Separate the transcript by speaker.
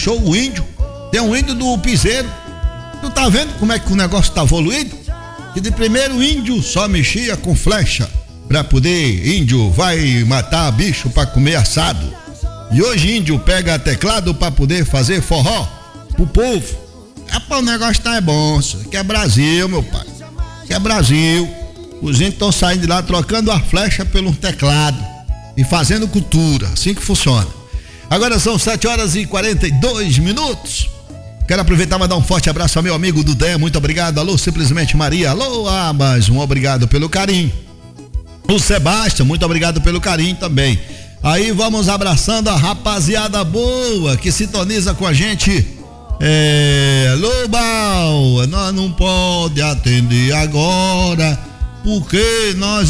Speaker 1: deixou o índio. Tem um índio do piseiro. Tu tá vendo como é que o negócio tá evoluído? Que de primeiro o índio só mexia com flecha pra poder, índio vai matar bicho pra comer assado. E hoje índio pega teclado pra poder fazer forró pro povo. O negócio tá bom, que é Brasil, meu pai. Que é Brasil. Os índios estão saindo de lá trocando a flecha pelo teclado e fazendo cultura, assim que funciona. Agora são 7h42. Quero aproveitar e mandar um forte abraço ao meu amigo Dudé, muito obrigado. Alô, simplesmente Maria, alô, mas um obrigado pelo carinho. O Sebastião, muito obrigado pelo carinho também. Aí vamos abraçando a rapaziada boa que sintoniza com a gente. Lobal, nós não pode atender agora, porque nós